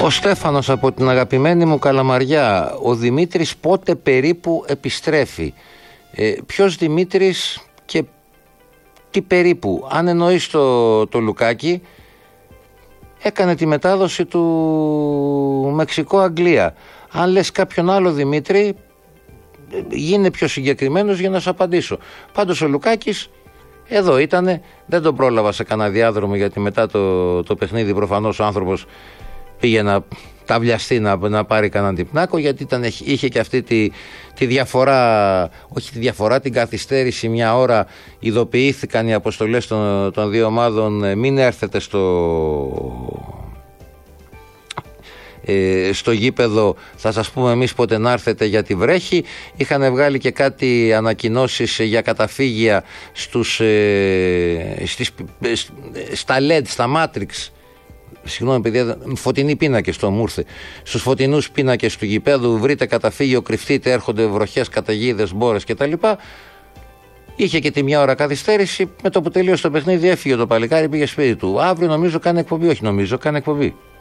Ο Στέφανος από την αγαπημένη μου Καλαμαριά. Ο Δημήτρης πότε περίπου επιστρέφει? Ποιος Δημήτρης και τι περίπου? Αν εννοείς το Λουκάκι, έκανε τη μετάδοση του Μεξικό-Αγγλία. Αν λες κάποιον άλλο Δημήτρη, γίνε πιο συγκεκριμένος για να σου απαντήσω. Πάντως ο Λουκάκης εδώ ήτανε, δεν τον πρόλαβα σε κανένα διάδρομο, γιατί μετά το παιχνίδι προφανώς ο άνθρωπος πήγε να ταυλιαστεί να πάρει κανέναν τυπνάκο, γιατί είχε και αυτή τη διαφορά, όχι τη διαφορά, την καθυστέρηση μια ώρα. Ειδοποιήθηκαν οι αποστολές των δύο ομάδων, μην έρθετε στο γήπεδο, θα σας πούμε εμείς πότε να έρθετε γιατί βρέχει. Είχαν βγάλει και κάτι ανακοινώσεις για καταφύγια στα LED, στα Matrix. Συγγνώμη παιδιά, φωτεινοί πίνακες το μου ήρθε. Στους φωτεινούς πίνακες του γηπέδου, βρείτε καταφύγιο, κρυφτείτε, έρχονται βροχές, καταιγίδες, μπόρες κτλ. Είχε και τη μια ώρα καθυστέρηση. Με το που τελείωσε το παιχνίδι, έφυγε το παλικάρι, πήγε σπίτι του. Αύριο νομίζω κάνει εκπομπή. Όχι, νομίζω κάνει εκπομπή.